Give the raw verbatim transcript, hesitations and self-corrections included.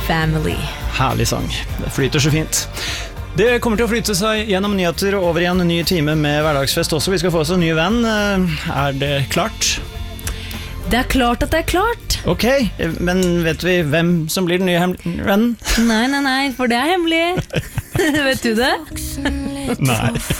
family. Herlig sang, det flyter så fint. Det kommer til å flyte seg gjennom nyheter og over igjen en ny time med hverdagsfest også. Vi skal få oss en ny venn. Er det klart? Det er klart at det er klart. Ok, men vet vi hvem som blir den nye vennen? Nei, nei, nei, for det er hemmelig. Vet du det? Nei.